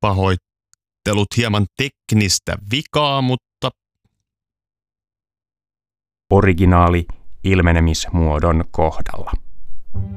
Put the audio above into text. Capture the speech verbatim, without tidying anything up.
pahoittelut hieman teknistä vikaa, mutta originaali ilmenemismuodon kohdalla.